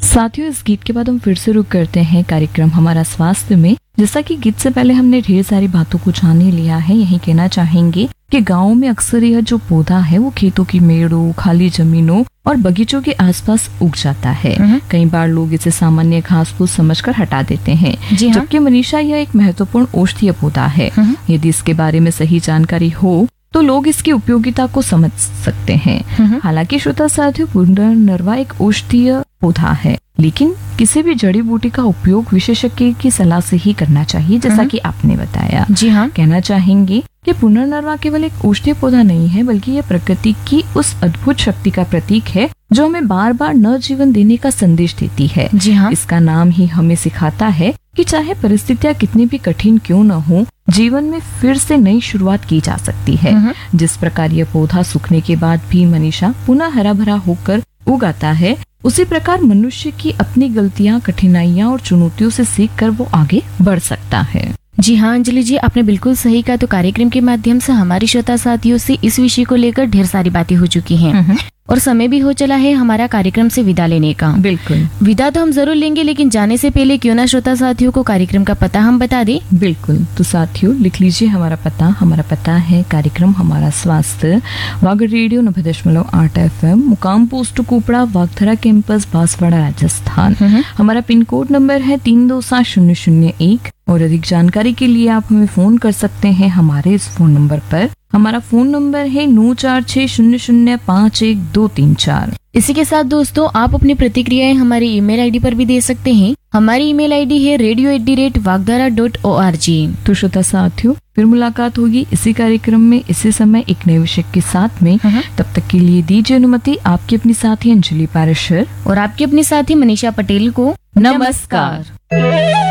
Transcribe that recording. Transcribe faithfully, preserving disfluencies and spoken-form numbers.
साथियों, इस गीत के बाद हम फिर से रुक करते हैं कार्यक्रम हमारा स्वास्थ्य में। जैसा कि गीत से पहले हमने ढेर सारी बातों को जान ही लिया है, यही कहना चाहेंगे कि गाँव में अक्सर यह जो पौधा है वो खेतों की मेड़ों, खाली जमीनों और बगीचों के आसपास उग जाता है। कई बार लोग इसे सामान्य घास फूस समझकर हटा देते हैं, जबकि मनीषा यह एक महत्वपूर्ण औषधीय पौधा है। यदि इसके बारे में सही जानकारी हो तो लोग इसकी उपयोगिता को समझ सकते हैं। हालांकि श्रोता साथियों, पुनर्नरवा एक औषधीय पौधा है, लेकिन किसी भी जड़ी बूटी का उपयोग विशेषज्ञ की सलाह से ही करना चाहिए, जैसा कि आपने बताया। जी हाँ, कहना चाहेंगे कि पुनर्नरवा केवल एक औषधीय पौधा नहीं है, बल्कि यह प्रकृति की उस अद्भुत शक्ति का प्रतीक है जो हमें बार बार नव जीवन देने का संदेश देती है। जी हाँ, इसका नाम ही हमें सिखाता है कि चाहे परिस्थितियां कितनी भी कठिन क्यों न हो, जीवन में फिर से नई शुरुआत की जा सकती है। जिस प्रकार यह पौधा सूखने के बाद भी मनीषा पुनः हरा भरा होकर उगाता है, उसी प्रकार मनुष्य की अपनी गलतियां, कठिनाइयां और चुनौतियों से सीख कर वो आगे बढ़ सकता है। जी हाँ अंजलि जी, आपने बिल्कुल सही कहा। तो कार्यक्रम के माध्यम से हमारी श्रोता साथियों से इस विषय को लेकर ढेर सारी बातें हो चुकी हैं और समय भी हो चला है हमारा कार्यक्रम से विदा लेने का। बिल्कुल, विदा तो हम जरूर लेंगे, लेकिन जाने से पहले क्यों ना श्रोता साथियों को कार्यक्रम का पता हम बता दें। बिल्कुल, तो साथियों लिख लीजिए हमारा पता। हमारा पता है कार्यक्रम हमारा स्वास्थ्य, वागड़ रेडियो नब्बे दशमलव आठ एफ एम, मुकाम पोस्ट कुपड़ा, वागधरा कैंपस, बांसवाड़ा, राजस्थान। हमारा पिन कोड नंबर है तीन दो सात शून्य शून्य एक। और अधिक जानकारी के लिए आप हमें फोन कर सकते हैं हमारे इस फोन नंबर पर। हमारा फोन नंबर है नौ चार छह शून्य शून्य पाँच एक दो तीन चार। इसी के साथ दोस्तों, आप अपनी प्रतिक्रियाएं हमारी ईमेल आईडी पर भी दे सकते हैं। हमारी ईमेल आईडी है radio at the rate वागधारा dot O R G. तो श्रोता साथियों, फिर मुलाकात होगी इसी कार्यक्रम में इसी समय एक नए विषय के साथ में। तब तक के लिए दीजिए अनुमति आपकी अपनी साथी अंजलि पारेशर और आपकी अपनी साथी मनीषा पटेल को। नमस्कार।